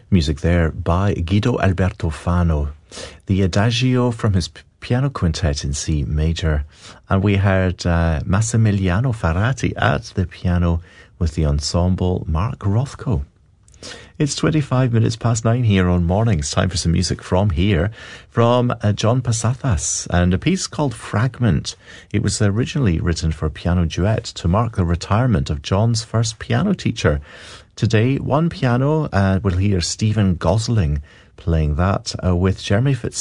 Music there by Guido Alberto Fano. The Adagio from his piano quintet in C major. And we heard Massimiliano Ferrati at the piano with the ensemble Mark Rothko. It's 25 minutes past 9 here on Mornings. Time for some music from here, from John Pasathas, and a piece called Fragment. It was originally written for a piano duet to mark the retirement of John's first piano teacher. Today, one piano, we'll hear Stephen Gosling playing that with Jeremy Fitzgerald